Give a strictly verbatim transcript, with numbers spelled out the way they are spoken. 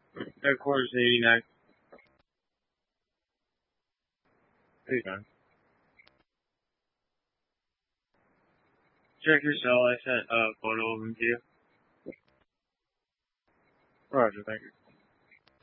Headquarters eighty-nine. eighty-nine. Check your cell. I sent a photo of him to you. Roger, thank you.